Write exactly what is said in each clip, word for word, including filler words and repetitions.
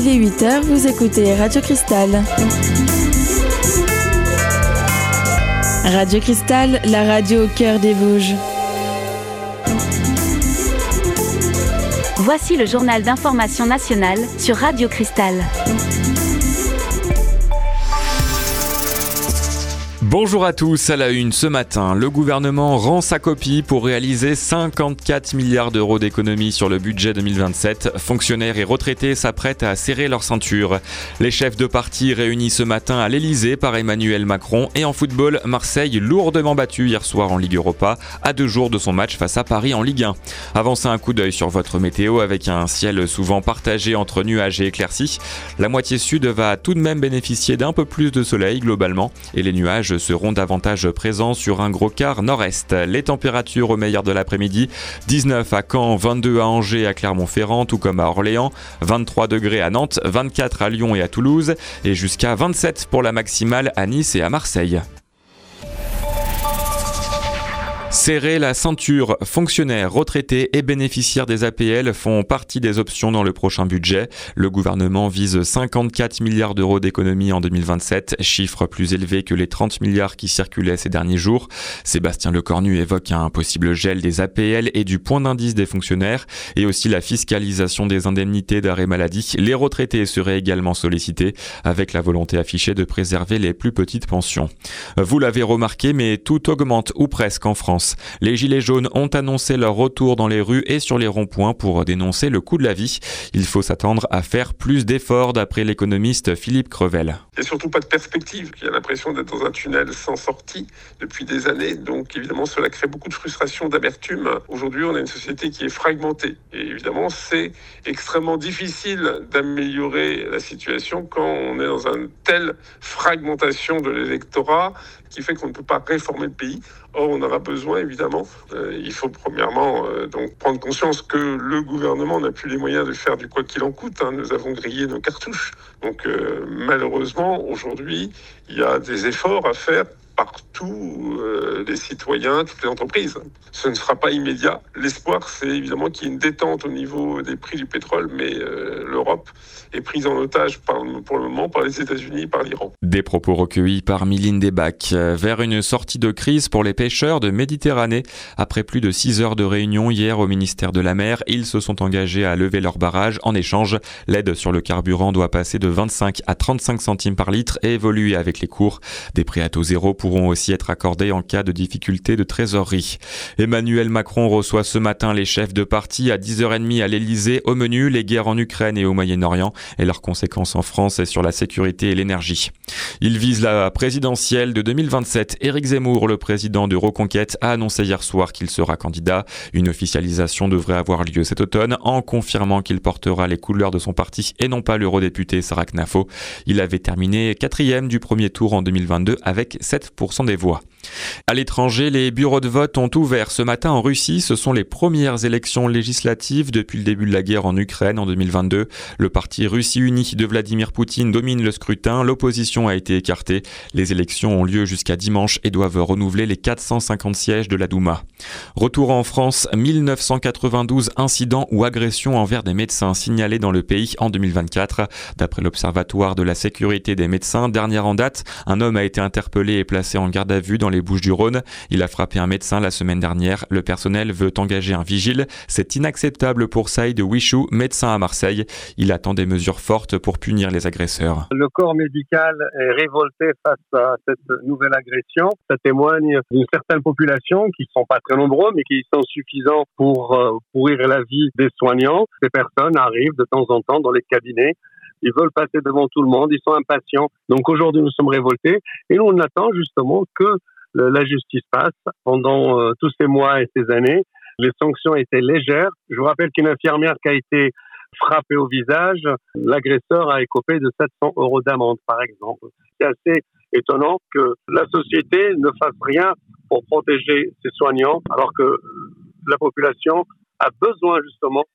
Il est huit heures, vous écoutez Radio Cristal. Radio Cristal, la radio au cœur des Vosges. Voici le journal d'information nationale sur Radio Cristal. Bonjour à tous, à la une ce matin, le gouvernement rend sa copie pour réaliser cinquante-quatre milliards d'euros d'économies sur le budget deux mille vingt-sept. Fonctionnaires et retraités s'apprêtent à serrer leur ceinture. Les chefs de parti réunis ce matin à l'Elysée par Emmanuel Macron. Et en football, Marseille lourdement battu hier soir en Ligue Europa, à deux jours de son match face à Paris en Ligue un. Avancez un coup d'œil sur votre météo avec un ciel souvent partagé entre nuages et éclaircies. La moitié sud va tout de même bénéficier d'un peu plus de soleil globalement et les nuages seront davantage présents sur un gros quart nord-est. Les températures au meilleur de l'après-midi, dix-neuf à Caen, vingt-deux à Angers et à Clermont-Ferrand, tout comme à Orléans, vingt-trois degrés à Nantes, vingt-quatre à Lyon et à Toulouse, et jusqu'à vingt-sept pour la maximale à Nice et à Marseille. Serrer la ceinture, fonctionnaires, retraités et bénéficiaires des A P L font partie des options dans le prochain budget. Le gouvernement vise cinquante-quatre milliards d'euros d'économies en deux mille vingt-sept, chiffre plus élevé que les trente milliards qui circulaient ces derniers jours. Sébastien Lecornu évoque un possible gel des A P L et du point d'indice des fonctionnaires et aussi la fiscalisation des indemnités d'arrêt maladie. Les retraités seraient également sollicités avec la volonté affichée de préserver les plus petites pensions. Vous l'avez remarqué, mais tout augmente ou presque en France. Les Gilets jaunes ont annoncé leur retour dans les rues et sur les ronds-points pour dénoncer le coût de la vie. Il faut s'attendre à faire plus d'efforts d'après l'économiste Philippe Crevel. Il n'y a surtout pas de perspective. Il y a l'impression d'être dans un tunnel sans sortie depuis des années. Donc évidemment, cela crée beaucoup de frustration, d'amertume. Aujourd'hui, on a une société qui est fragmentée. Et évidemment, c'est extrêmement difficile d'améliorer la situation quand on est dans une telle fragmentation de l'électorat qui fait qu'on ne peut pas réformer le pays. Or, on aura besoin, évidemment, euh, il faut premièrement euh, donc prendre conscience que le gouvernement n'a plus les moyens de faire du quoi qu'il en coûte. Hein. Nous avons grillé nos cartouches. Donc, euh, malheureusement, aujourd'hui, il y a des efforts à faire par tous euh, les citoyens, toutes les entreprises. Ce ne sera pas immédiat. L'espoir, c'est évidemment qu'il y ait une détente au niveau des prix du pétrole, mais euh, l'Europe est prise en otage par, pour le moment par les États-Unis et par l'Iran. Des propos recueillis par Mylène Debac vers une sortie de crise pour les pêcheurs de Méditerranée. Après plus de six heures de réunion hier au ministère de la Mer, ils se sont engagés à lever leur barrage. En échange, l'aide sur le carburant doit passer de vingt-cinq à trente-cinq centimes par litre et évoluer avec les cours. Des prêts à taux zéro pourront aussi être accordés en cas de difficulté de trésorerie. Emmanuel Macron reçoit ce matin les chefs de parti à dix heures trente à l'Elysée. Au menu, les guerres en Ukraine et au Moyen-Orient et leurs conséquences en France et sur la sécurité et l'énergie. Il vise la présidentielle de deux mille vingt-sept. Éric Zemmour, le président de Reconquête, a annoncé hier soir qu'il sera candidat. Une officialisation devrait avoir lieu cet automne en confirmant qu'il portera les couleurs de son parti et non pas l'eurodéputé Sarah Knafo. Il avait terminé quatrième du premier tour en deux mille vingt-deux avec sept pour cent des voix. À l'étranger, les bureaux de vote ont ouvert ce matin en Russie. Ce sont les premières élections législatives depuis le début de la guerre en Ukraine en deux mille vingt-deux. Le parti Russie Unie de Vladimir Poutine domine le scrutin. L'opposition a été écartée. Les élections ont lieu jusqu'à dimanche et doivent renouveler les quatre cent cinquante sièges de la Douma. Retour en France, mille neuf cent quatre-vingt-douze incidents ou agressions envers des médecins signalés dans le pays en deux mille vingt-quatre. D'après l'Observatoire de la sécurité des médecins, dernière en date, un homme a été interpellé et placé en garde à vue dans les Bouches-du-Rhône. Il a frappé un médecin la semaine dernière. Le personnel veut engager un vigile. C'est inacceptable pour Saïd Wichou, médecin à Marseille. Il attend des mesures fortes pour punir les agresseurs. Le corps médical est révolté face à cette nouvelle agression. Ça témoigne d'une certaine population qui ne sont pas très nombreux, mais qui sont suffisants pour euh, pourrir la vie des soignants. Ces personnes arrivent de temps en temps dans les cabinets. Ils veulent passer devant tout le monde, ils sont impatients. Donc aujourd'hui, nous sommes révoltés et nous, on attend justement que le, la justice passe. Pendant euh, tous ces mois et ces années, les sanctions étaient légères. Je vous rappelle qu'une infirmière qui a été frappée au visage, l'agresseur a écopé de sept cents euros d'amende, par exemple. C'est assez étonnant que la société ne fasse rien pour protéger ses soignants, alors que la population a besoin justement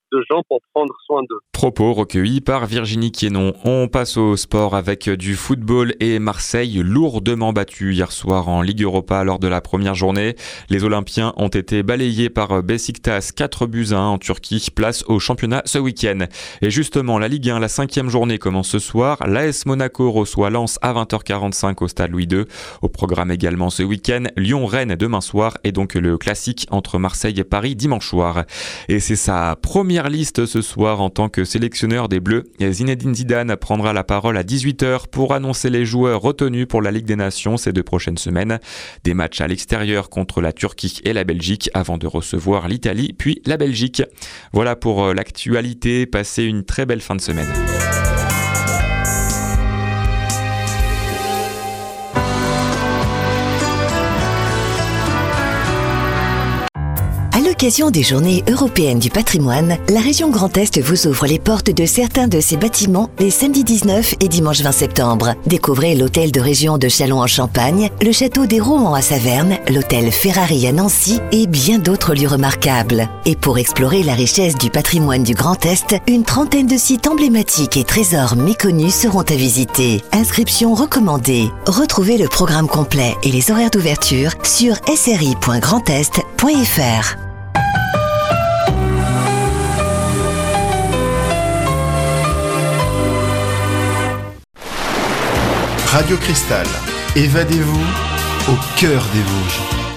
de gens pour prendre soin d'eux. Propos recueillis par Virginie Quénon. On passe au sport avec du football et Marseille lourdement battu hier soir en Ligue Europa lors de la première journée. Les Olympiens ont été balayés par Beşiktaş, quatre buts à un en Turquie. Place au championnat ce week-end. Et justement, la Ligue un, la cinquième journée commence ce soir. L'A S Monaco reçoit Lens à vingt heures quarante-cinq au stade Louis deux. Au programme également ce week-end, Lyon-Rennes demain soir et donc le classique entre Marseille et Paris dimanche soir. Et c'est sa première liste ce soir en tant que sélectionneur des Bleus. Zinedine Zidane prendra la parole à dix-huit heures pour annoncer les joueurs retenus pour la Ligue des Nations ces deux prochaines semaines. Des matchs à l'extérieur contre la Turquie et la Belgique avant de recevoir l'Italie puis la Belgique. Voilà pour l'actualité. Passez une très belle fin de semaine. À l'occasion des Journées européennes du patrimoine, la région Grand Est vous ouvre les portes de certains de ses bâtiments les samedis dix-neuf et dimanche vingt septembre. Découvrez l'hôtel de région de Châlons-en-Champagne, le château des Rohan à Saverne, l'hôtel Ferrari à Nancy et bien d'autres lieux remarquables. Et pour explorer la richesse du patrimoine du Grand Est, une trentaine de sites emblématiques et trésors méconnus seront à visiter. Inscription recommandée. Retrouvez le programme complet et les horaires d'ouverture sur s r i point grand est point f r. Radio Cristal, évadez-vous au cœur des Vosges.